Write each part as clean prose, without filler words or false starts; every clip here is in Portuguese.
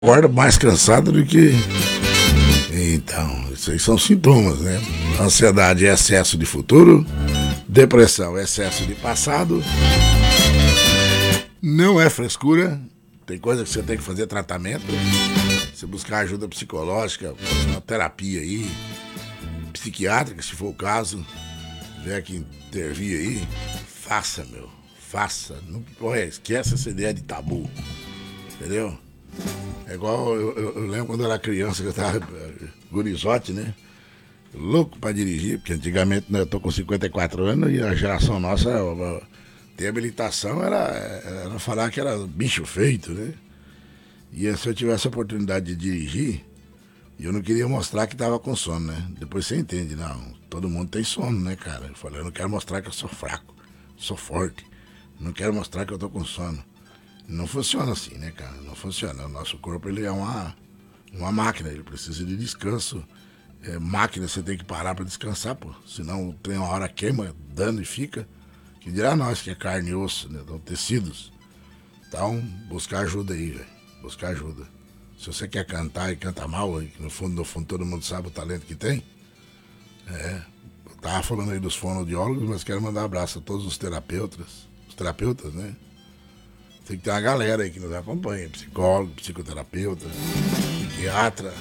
Acorda mais cansado do que... Então, isso aí são sintomas, né? Ansiedade é excesso de futuro, depressão é excesso de passado, não é frescura, tem coisa que você tem que fazer tratamento, você buscar ajuda psicológica, fazer uma terapia aí, psiquiátrica, se for o caso, tiver que intervir aí, faça, faça. Não, esquece essa ideia de tabu, entendeu? É igual, eu lembro quando eu era criança, que eu tava gurizote, né? Louco pra dirigir, porque antigamente, né, eu tô com 54 anos e a geração nossa, ter habilitação era falar que era bicho feito, né? E se eu tivesse a oportunidade de dirigir, eu não queria mostrar que tava com sono, né? Depois você entende, não, todo mundo tem sono, né, cara? Eu falei, eu não quero mostrar que eu sou fraco, sou forte, não quero mostrar que eu tô com sono. Não funciona assim, né, cara? Não funciona. O nosso corpo, ele é uma máquina, ele precisa de descanso. Máquina, você tem que parar para descansar, pô. Senão tem uma hora queima, dano e fica. Que dirá nós, que é carne e osso, né? Então, tecidos. Então, buscar ajuda aí, velho. Buscar ajuda. Se você quer cantar e canta mal, aí, que no fundo todo mundo sabe o talento que tem. Eu tava falando aí dos fonoaudiólogos, mas quero mandar um abraço a todos os terapeutas. Os terapeutas, né? Tem que ter uma galera aí que nos acompanha, psicólogo, psicoterapeuta, psiquiatra,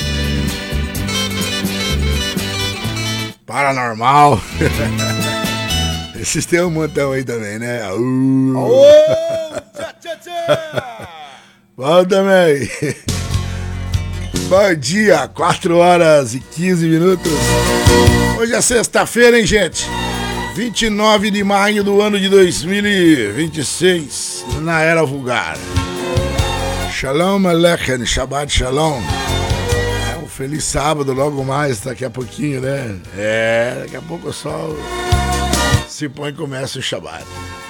paranormal. Esses tem um montão aí também, né? Bom também. Bom dia, 4 horas e 15 minutos. Hoje é sexta-feira, hein, gente? 29 de maio do ano de 2026, na Era Vulgar. Shalom Aleichem, Shabbat Shalom. Um feliz sábado, logo mais, daqui a pouquinho, né? Daqui a pouco o sol se põe e começa o Shabbat.